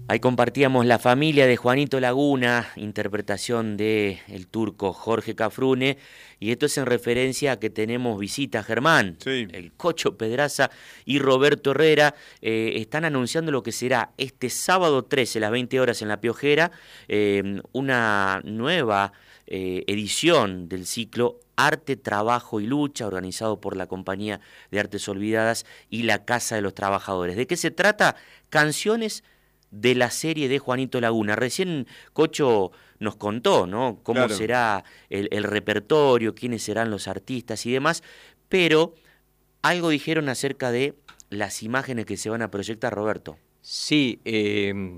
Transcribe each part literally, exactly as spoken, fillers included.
Ahí compartíamos La familia de Juanito Laguna, interpretación de el turco Jorge Cafrune, y esto es en referencia a que tenemos visita, Germán, Sí. el Cocho Pedraza y Roberto Herrera, eh, están anunciando lo que será este sábado trece, a las veinte horas en La Piojera, eh, una nueva eh, edición del ciclo Arte, Trabajo y Lucha, organizado por la Compañía de Artes Olvidadas y la Casa de los Trabajadores. ¿De qué se trata? Canciones de la serie de Juanito Laguna. Recién Cocho nos contó, ¿no? Cómo Claro. será el, el repertorio, quiénes serán los artistas y demás, pero algo dijeron acerca de las imágenes que se van a proyectar, Roberto. Sí, eh,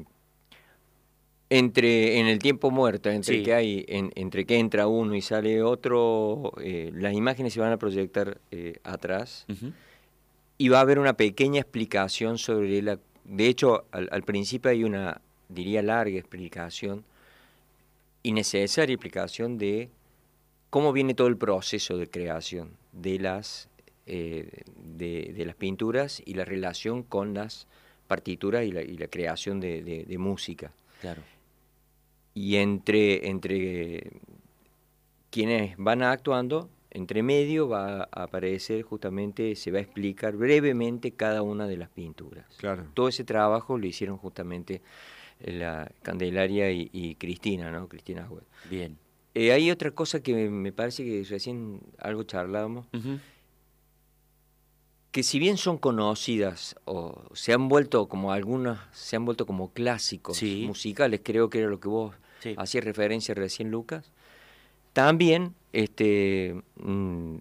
entre en el tiempo muerto, entre Sí. que hay, en, entre que entra uno y sale otro, eh, las imágenes se van a proyectar eh, atrás Uh-huh. y va a haber una pequeña explicación sobre la. De hecho, al, al principio hay una, diría, larga explicación y necesaria explicación de cómo viene todo el proceso de creación de las eh, de, de las pinturas y la relación con las partituras y la, y la creación de, de, de música. Claro. Y entre, entre quienes van actuando, entre medio va a aparecer justamente, se va a explicar brevemente cada una de las pinturas. Claro. Todo ese trabajo lo hicieron justamente la Candelaria y, y Cristina, ¿no? Cristina Agüed. Bien. Eh, hay otra cosa que me parece que recién algo charlábamos, Uh-huh. que si bien son conocidas o se han vuelto como algunas, se han vuelto como clásicos Sí. musicales, creo que era lo que vos Sí. hacías referencia recién, Lucas, también este, mmm,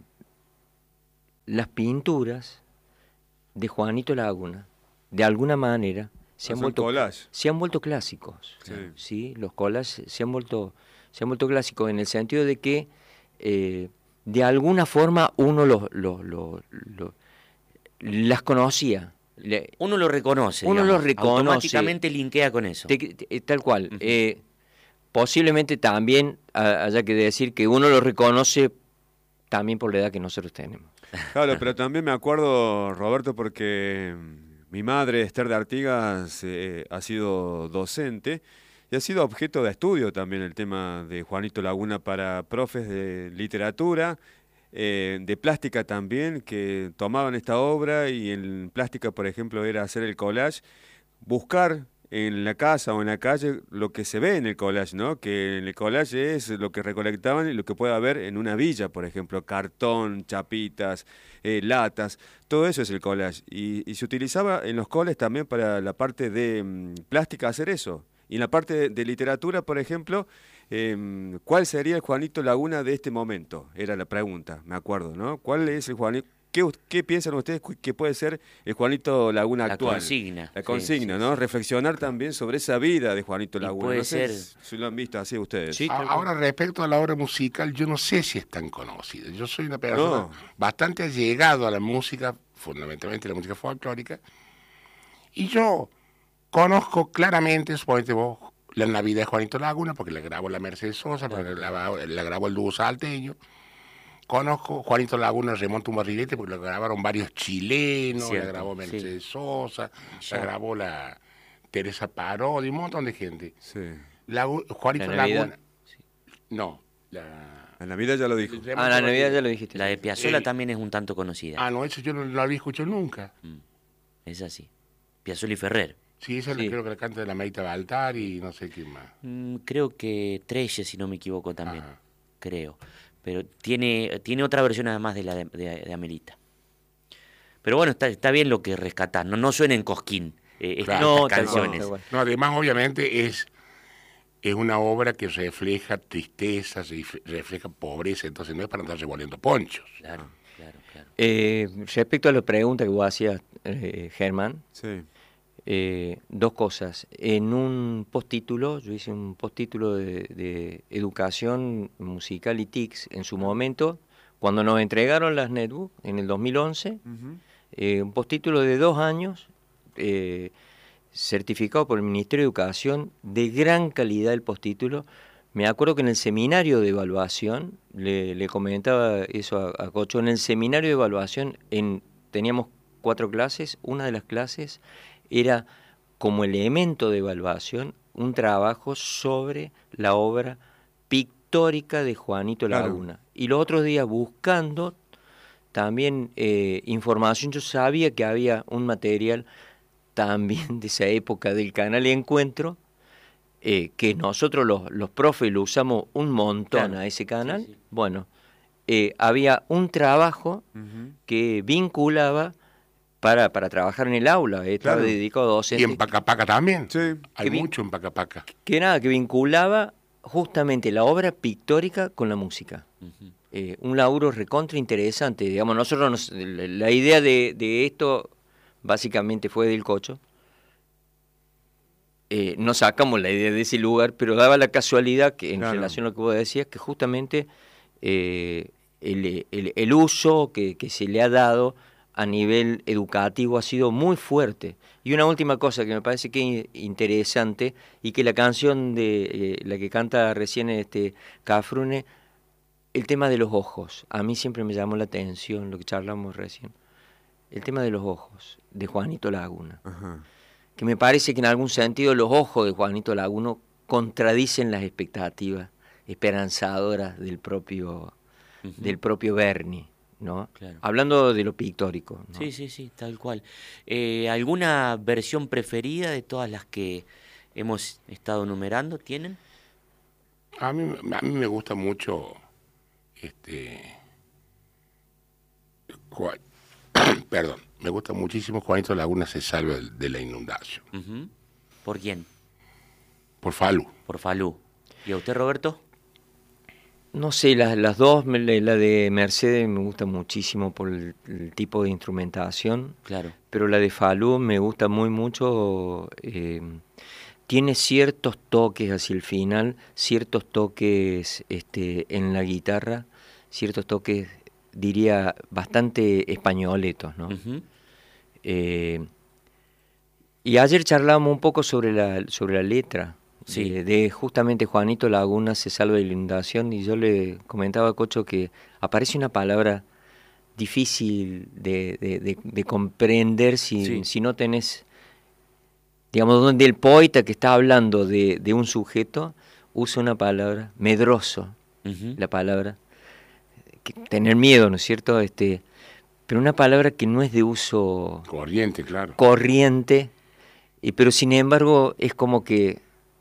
las pinturas de Juanito Laguna, de alguna manera, se han, Son vuelto, collage. se han vuelto clásicos. Sí. ¿Sí? Los collages se han vuelto, se han vuelto clásicos en el sentido de que eh, de alguna forma uno los, los, los, los, las conocía. Le, Uno lo reconoce, uno digamos, los reconoce. automáticamente linkea con eso. Te, te, tal cual. Uh-huh. Eh, posiblemente también a, haya que decir que uno lo reconoce también por la edad que nosotros tenemos. Claro, pero también me acuerdo, Roberto, porque mi madre, Esther de Artigas, eh, ha sido docente y ha sido objeto de estudio también el tema de Juanito Laguna para profes de literatura, eh, de plástica también, que tomaban esta obra y en plástica, por ejemplo, era hacer el collage, buscar en la casa o en la calle lo que se ve en el collage, ¿no? Que en el collage es lo que recolectaban y lo que puede haber en una villa, por ejemplo, cartón, chapitas, eh, latas, todo eso es el collage. Y, y se utilizaba en los coles también para la parte de um, plástica hacer eso. Y en la parte de, de literatura, por ejemplo, eh, ¿cuál sería el Juanito Laguna de este momento? Era la pregunta, me acuerdo, ¿no? ¿Cuál es el Juanito? ¿Qué, ¿Qué piensan ustedes que puede ser el Juanito Laguna actual? La consigna. La consigna, sí, ¿no? sí. Reflexionar también sobre esa vida de Juanito Y Laguna. puede No sé ser... si lo han visto así ustedes. Sí. A- Ahora, respecto a la obra musical, yo no sé si es tan conocida. Yo soy una persona No. bastante allegado a la música, fundamentalmente la música folclórica, y yo conozco claramente, suponete vos, la Navidad de Juanito Laguna, porque la grabó la Mercedes Sosa, porque la, la grabó el dúo salteño. Conozco Juanito Laguna, Remonta un barrilete, porque lo grabaron varios chilenos, Cierto, la grabó Mercedes sí. Sosa, Ya. la grabó la Teresa Parodi, un montón de gente. Sí. La, Juanito La Navidad. Laguna... No, la... La Navidad ya lo dijo. Ah, la Navidad ya lo dijiste. La de Piazzolla El- también es un tanto conocida. Ah, no, eso yo no lo había escuchado nunca. Es así. Piazzolla y Ferrer. Sí, esa Sí. la creo que la canta de la Meita Baltar y no sé quién más. Mm, creo que Trelle, si no me equivoco también. Ajá. Creo. Pero tiene, tiene otra versión además de la de, de, de Amelita. Pero bueno, está, está bien lo que rescatás. No, no suena en Cosquín eh, Claro, estas tal cual, canciones. tal cual. No, además, obviamente, es, es una obra que refleja tristezas y f- refleja pobreza, entonces no es para andar revolviendo ponchos. Claro, claro, claro. Eh, respecto a la pregunta que vos hacías, eh, Germán, Sí. eh, dos cosas. En un postítulo, yo hice un postítulo de, de educación musical y T I C S en su momento, cuando nos entregaron las netbook en el dos mil once, Uh-huh. eh, un postítulo de dos años, eh, certificado por el Ministerio de Educación, de gran calidad el postítulo. Me acuerdo que en el seminario de evaluación, le, le comentaba eso a, a Cocho, en el seminario de evaluación en, teníamos cuatro clases, una de las clases era como elemento de evaluación un trabajo sobre la obra pictórica de Juanito Claro. Laguna. Y los otros días buscando también eh, información, yo sabía que había un material también de esa época del canal Encuentro, eh, que nosotros los, los profes lo usamos un montón Claro. a ese canal. Sí, sí. Bueno, eh, había un trabajo Ujú. que vinculaba para, para trabajar en el aula, eh, estaba Claro. dedicado a Y docentes. en Pacapaca también. Sí. Hay Que vi- mucho en Pacapaca. que nada, que vinculaba justamente la obra pictórica con la música. Ujú. Eh, un laburo recontra interesante, digamos, nosotros nos- la, la idea de, de esto básicamente fue del Cocho. Eh, no sacamos la idea de ese lugar, pero daba la casualidad que en Claro. relación a lo que vos decías, que justamente eh, el, el- el uso que, que se le ha dado a nivel educativo ha sido muy fuerte. Y una última cosa que me parece que es interesante, y que la canción de eh, la que canta recién este Cafrune, el tema de los ojos, a mí siempre me llamó la atención, lo que charlamos recién, el tema de los ojos, de Juanito Laguna, Ajá. que me parece que en algún sentido los ojos de Juanito Laguna contradicen las expectativas esperanzadoras del propio, Ujú. del propio Berni, ¿no? Claro. Hablando de lo pictórico, ¿no? Sí, sí, sí, tal cual. Eh, ¿alguna versión preferida de todas las que hemos estado numerando tienen? A mí, a mí me gusta mucho este Juan- perdón, me gusta muchísimo Juanito Laguna se salva de, de la inundación. Ujú. ¿Por quién? Por Falú. Por Falú. ¿Y a usted, Roberto? No sé, las, las dos, me- la de Mercedes me gusta muchísimo por el, el tipo de instrumentación, Claro. pero la de Falú me gusta muy mucho. eh, tiene ciertos toques hacia el final, ciertos toques este, en la guitarra, ciertos toques, diría, bastante españoletos, ¿no? Ujú. Eh, y ayer charlábamos un poco sobre la, sobre la letra, Sí. de, de justamente Juanito Laguna se salva de la inundación, y yo le comentaba a Cocho que aparece una palabra difícil de, de- de- de comprender si, Sí. si no tenés, digamos, donde el poeta que está hablando de, de un sujeto usa una palabra, medroso, Ujú. la palabra, que- tener miedo, ¿no es cierto? Este, pero una palabra que no es de uso Corriente, claro. corriente, y, pero sin embargo es como que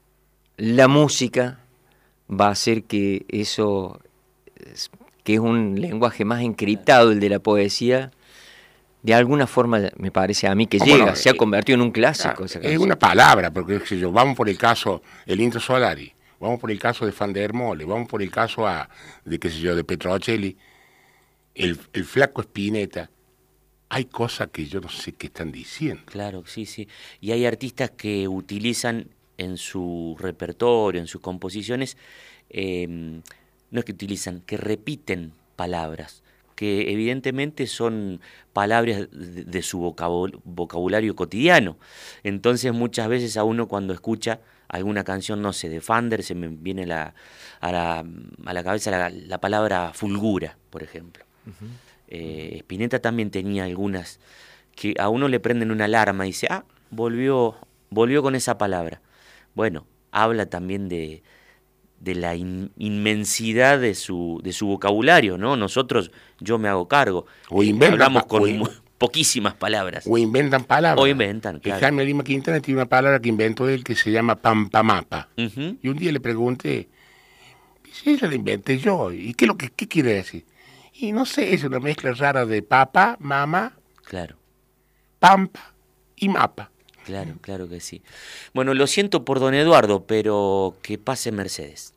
la música va a hacer que eso, es- que es un lenguaje más encriptado, el de la poesía, de alguna forma me parece a mí que ¿Cómo llega, no? se ha Eh, convertido en un clásico Claro, esa es canción. una palabra, porque qué sé yo, vamos por el caso el Indio Solari, vamos por el caso de Fan der Mole, vamos por el caso a, de qué sé yo, de Petrocelli, el, el flaco Spinetta. Hay cosas que yo no sé qué están diciendo. Claro, sí, sí. Y hay artistas que utilizan en su repertorio, en sus composiciones, eh, no es que utilizan, que repiten palabras, que evidentemente son palabras de, de su vocabul- vocabulario cotidiano. Entonces muchas veces a uno cuando escucha alguna canción, no sé, de Fander, se me viene la, a, la, a la cabeza la, la palabra fulgura, por ejemplo. Eh, Spinetta también tenía algunas que a uno le prenden una alarma y dice, ah, volvió, volvió con esa palabra. Bueno, habla también de, de la in- inmensidad de su, de su vocabulario, ¿no? Nosotros, yo me hago cargo, O eh, inventan hablamos pa- con o in- mu- poquísimas palabras. O inventan palabras. O inventan, Que claro. Jaime Lima Quintana tiene una palabra que inventó él que se llama pampamapa. Ujú. Y un día le pregunté, si esa la inventé yo, ¿y qué, lo que, qué quiere decir? Y no sé, es una mezcla rara de papá, mamá, Claro. pampa y mapa. Claro, claro que sí. Bueno, lo siento por don Eduardo, pero que pase Mercedes.